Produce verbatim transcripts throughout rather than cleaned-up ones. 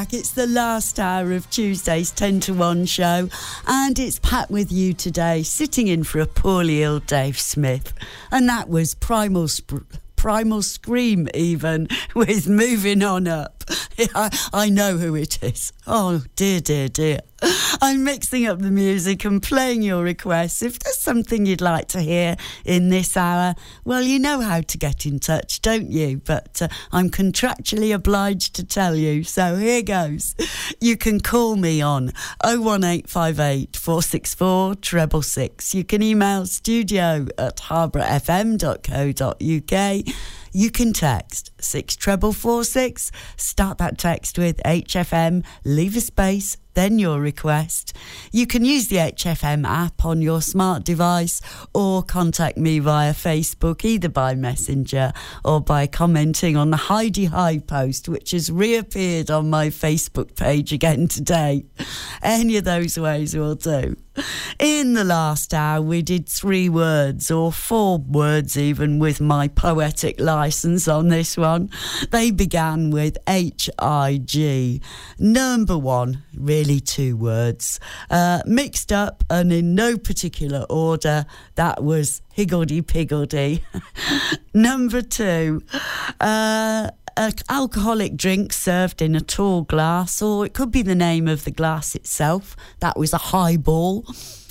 It's the last hour of Tuesday's ten to one show, and it's Pat with you today, sitting in for a poorly ill Dave Smith. And that was Primal Sp- Primal Scream, even, with Moving On Up. I, I know who it is. Oh, dear, dear, dear. I'm mixing up the music and playing your requests. If there's something you'd like to hear in this hour, well, you know how to get in touch, don't you? But uh, I'm contractually obliged to tell you, so here goes. You can call me on oh one eight five eight, four six four, six six six. You can email studio at harborough f m dot co dot u k. You can text six four four six, start that text with H F M, leave a space, then your request. You can use the H F M app on your smart device or contact me via Facebook, either by Messenger or by commenting on the Heidi High post, which has reappeared on my Facebook page again today. Any of those ways will do. In the last hour, we did three words, or four words even, with my poetic licence on this one. They began with H I G. Number one, really two words. Uh, mixed up and in no particular order, that was higgledy-piggledy. Number two, uh... an alcoholic drink served in a tall glass, or it could be the name of the glass itself. That was a highball.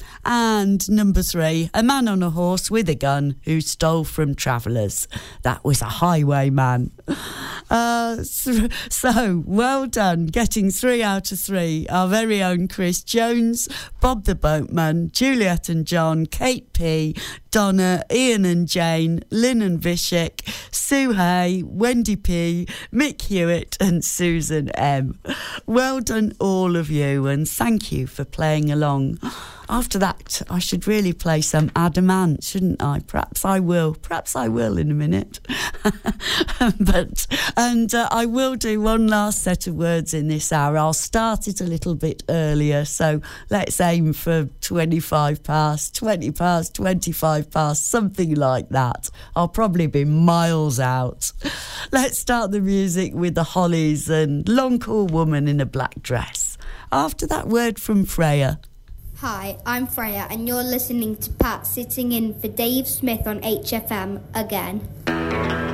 And number three, a man on a horse with a gun who stole from travellers. That was a highwayman. Uh, so, well done, getting three out of three. Our very own Chris Jones, Bob the Boatman, Juliet and John, Kate P, Donna, Ian and Jane, Lynn and Vishik, Sue Hay, Wendy P, Mick Hewitt and Susan M. Well done, all of you, and thank you for playing along. After that, I should really play some Adamant, shouldn't I? Perhaps I will. Perhaps I will in a minute. but And uh, I will do one last set of words in this hour. I'll start it a little bit earlier, so let's aim for twenty-five past, twenty past, twenty-five past, something like that. I'll probably be miles out. Let's start the music with the Hollies and Long Cool Woman in a Black Dress. After that word from Freya. Hi, I'm Freya, and you're listening to Pat sitting in for Dave Smith on H F M again.